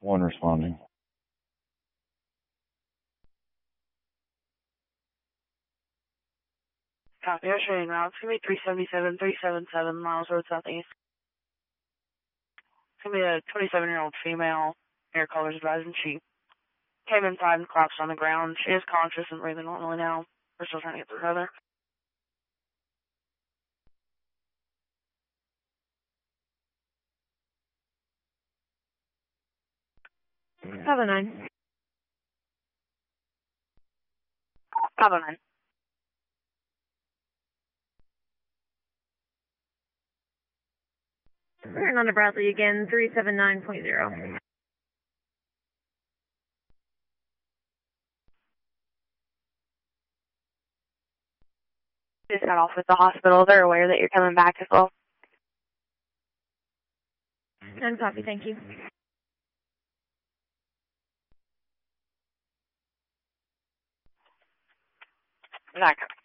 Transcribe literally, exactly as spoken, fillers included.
One responding. Copy. Australian route. It's going to be three seventy-seven, three seventy-seven miles road southeast. It's going to be a twenty-seven-year-old female, air colors advising. She came inside and collapsed on the ground. She is conscious and breathing normally now. We're still trying to get through her. Cover nine. Cover nine. We're on to Bradley again, three seven nine point zero. Just got off at the hospital. They're aware that you're coming back as well. And copy, thank you. Not